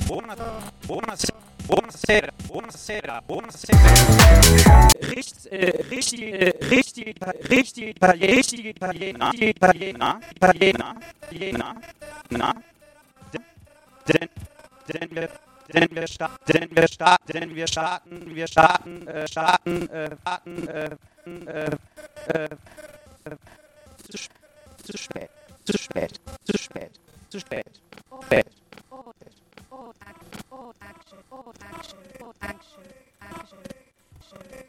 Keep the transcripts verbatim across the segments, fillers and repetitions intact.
buonasera, buonasera, buonasera, buonasera. Richtig, äh, richtig, äh, richtig, richtig, richtig, Italiener, Italiener, Italiener, Italiener, na, denn, denn wir, denn wir starten, denn wir starten, denn wir starten, wir starten, äh, starten, äh, starten, äh, äh, äh, zu, zu spät, zu spät, zu spät, zu spät, spät. Oh, oh, danke, oh, danke schön, oh, danke schön, oh, danke schön, danke schön, schön.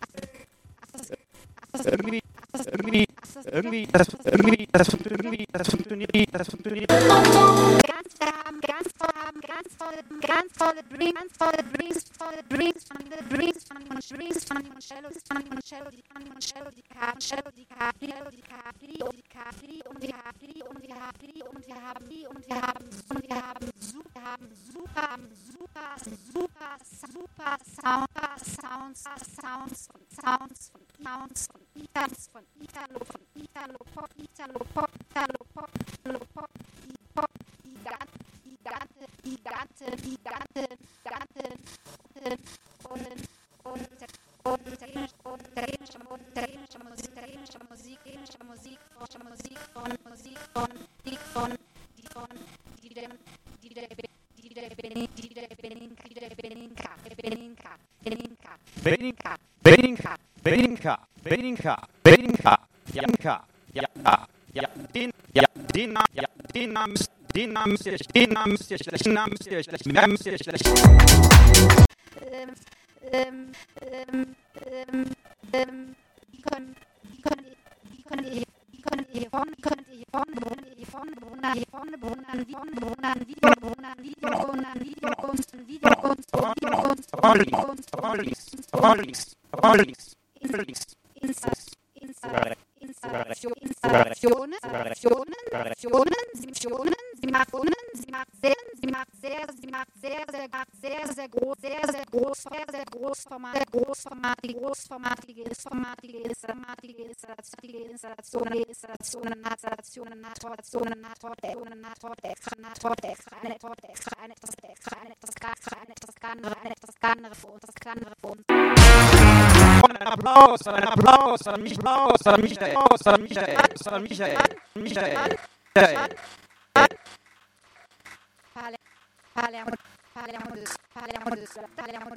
Das irgendwie, das irgendwie, irgendwie, das irgendwie, das irgendwie, das funktioniert, das funktioniert. Ganz, wir haben ganz toll, haben ganz tolle, ganz tolle Dreams, ganz tolle Dreams, tolle Dreams von den Dreams von den Dreams von den Cello, von den Cello, die von den Cello, die Karten, Cello, die Karten, Cello, die Karten, die und die Karten, die und die haben die und die haben die und die haben die und die haben und wir haben super, haben super, super, super, super Sounds, Sounds, Sounds von Sounds von Sounds von Itals, von Italo, von Italo Pop, Italo Pop, Italo Pop, Italo Pop, Pop, Gigante, Gigante, Gigante, Gigante, und und und italienische und italienische und italienische Musik, italienische Musik, italienische Musik, von Musik von Musik von die von die von die der die der die der die der Beninka, die der Beninka, Beninka, Beninka, Beninka, Beninka, Beninka, Beninka, Beninka, Janka, ja, ja, den, ja, den Namen, ja, den Namen, den Namen müsst ihr, den Namen müsst ihr schlecht, den Namen müsst ihr schlecht, den Namen müsst ihr schlecht. Ähm, ähm, ähm, ähm, ähm, die können, die können, die können, die können hier vorne, können hier vorne, wohnen hier vorne, wohnen hier vorne, wohnen, wohnen, wohnen, Video, wohnen, Video, wohnen, Videokunst, Videokunst, Videokunst, Videokunst, Rollis, Rollis, Rollis, Rollis, Installationen, Installationen, Installationen, Installationen, Simulationen, Simulationen, sie macht sehr, sie macht sehr, sie macht sehr, sehr, sehr, sehr groß, sehr, sehr groß, sehr, sehr großformat, sehr großformatige, großformatige, formatige, formatige Installationen, Installationen, Installationen, Installationen, Installationen, Installationen, extra, Torte, extra, eine Torte, extra, eine Torte, extra, eine das extra, eine das Skannere, eine das Skannere für uns, das Skannere für uns. Ein Applaus, ein Applaus, an mich, Applaus, an Michael, an Michael, an Michael, Michael, Michael. Palermo, Palermo, Palermo, Palermo,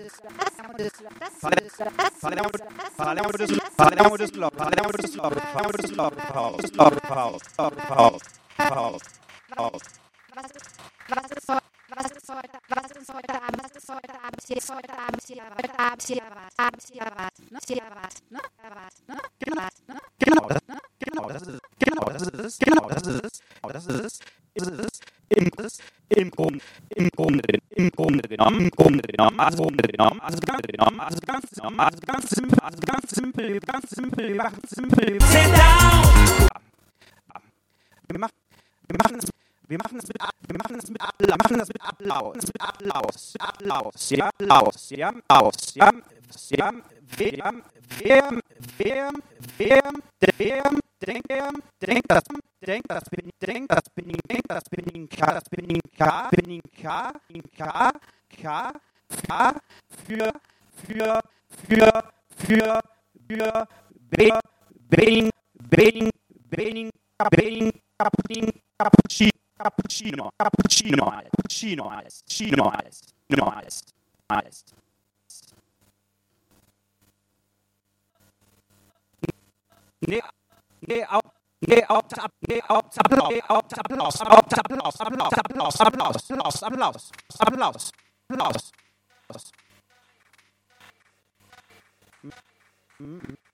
Palermo, Düsseldorf, Palermo, Düsseldorf, Palermo, Düsseldorf, Paul, Paul, Paul, Paul, Paul, Paul. Was ist heute, was ist heute, was ist heute Abend, was ist heute Abend, hier ist heute Abend, hier heute Abend, hier erwartet, Abend, hier erwartet, ne, hier erwartet, ne, erwartet, ne, genau, genau, das, genau, das ist es, genau, das ist es, genau, das ist es, das ist es, ist es, im, im Grunde, im Grunde, im Grunde genommen, im Grunde genommen, also Grunde genommen, also ganz genommen, also ganz genommen, also ganz simpel, also ganz simpel, ganz simpel, ganz simpel. Sit down! Wir machen, wir machen es, wir machen es mit, wir machen es mit Applaus, machen das mit Applaus, mit Applaus, Applaus, ja, Applaus, ja, Applaus, ja, ja, wer, wer, wer, wer, wer, denkt, wer, denkt das, denkt das, bin ich, denkt das, bin ich, denkt das, bin ich, das bin ich, K, bin ich, K, K, K, K, für, für, für, für, für, Bring, Bring, Bring, Bring, Bring, Cappuccino, Cappuccino, Cappuccino, Cappuccino, Cappuccino, alles, Cappuccino, alles, Cappuccino, alles, alles. Nee, nee, auf, nee, auf, nee, auf, Applaus, nee, auf, Applaus, auf, Applaus, Applaus, Applaus, Applaus, Applaus, Applaus, Applaus, Applaus, Applaus.